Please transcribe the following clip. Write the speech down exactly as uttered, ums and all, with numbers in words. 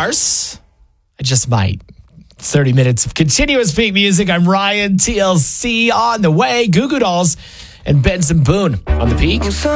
Mars. I just might. thirty minutes of continuous peak music. I'm Ryan. T L C on the way. Goo Goo Dolls and Benson Boone on the peak.